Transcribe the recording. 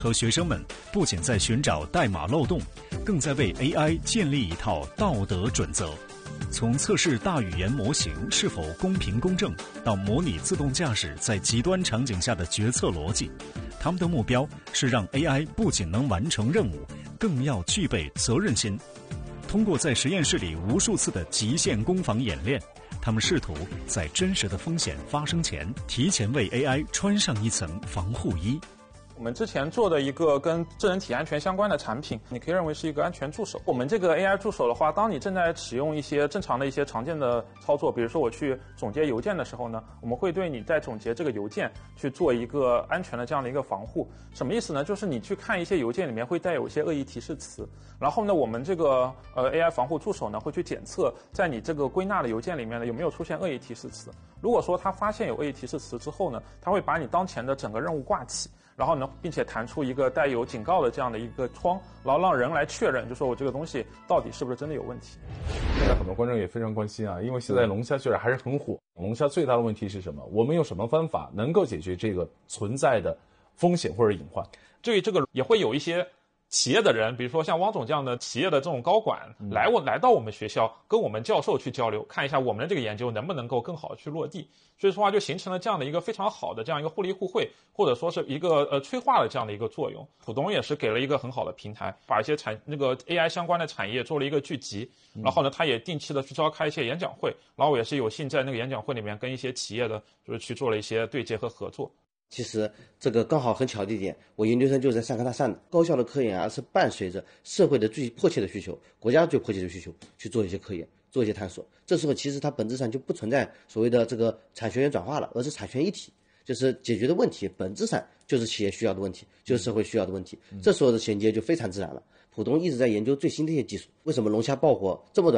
和学生们不仅在寻找代码漏洞，更在为 AI 建立一套道德准则。从测试大语言模型是否公平公正，到模拟自动驾驶在极端场景下的决策逻辑，他们的目标是让 AI 不仅能完成任务，更要具备责任心。通过在实验室里无数次的极限攻防演练，他们试图在真实的风险发生前，提前为 AI 穿上一层防护衣。 我们之前做的一个跟智能体安全相关的产品，你可以认为是一个安全助手。我们这个 AI 助手的话，当你正在使用一些正常的一些常见的操作，比如说我去总结邮件的时候呢，我们会对你在总结这个邮件去做一个安全的这样的一个防护。什么意思呢？就是你去看一些邮件里面会带有一些恶意提示词，然后呢，我们这个AI 防护助手呢会去检测在你这个归纳的邮件里面呢有没有出现恶意提示词。如果说它发现有恶意提示词之后呢，它会把你当前的整个任务挂起。然后呢，并且弹出一个带有警告的这样的一个窗，然后让人来确认，就说我这个东西到底是不是真的有问题。 现在很多观众也非常关心啊，因为现在龙虾确实还是很火。龙虾最大的问题是什么？我们有什么方法能够解决这个存在的风险或者隐患？ 对于这个也会有一些企业的人，比如说像汪总这样的企业的这种高管来到我们学校，跟我们教授去交流，看一下我们的这个研究能不能够更好的去落地。所以说话就形成了这样的一个非常好的这样一个互利互惠，或者说是一个催化的这样的一个作用。浦东也是给了一个很好的平台，把一些那个 AI 相关的产业做了一个聚集，然后呢，他也定期的去召开一些演讲会，然后我也是有幸在那个演讲会里面跟一些企业的就是去做了一些对接和合作。 其实这个刚好很巧的一点，我研究生就是在上科大上的。高校的科研是伴随着社会的最迫切的需求，国家最迫切的需求去做一些科研，做一些探索。这时候其实它本质上就不存在所谓的这个产学研转化了，而是产学一体，就是解决的问题本质上就是企业需要的问题，就是社会需要的问题。这时候的衔接就非常自然了。浦东一直在研究最新的一些技术，为什么龙虾爆火这么短